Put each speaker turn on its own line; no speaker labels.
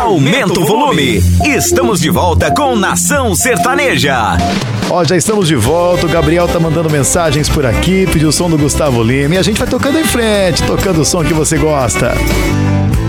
Aumenta o volume. Estamos de volta com Nação Sertaneja.
Já estamos de volta. O Gabriel tá mandando mensagens por aqui, pediu o som do Gustavo Lima e a gente vai tocando em frente, tocando o som que você gosta.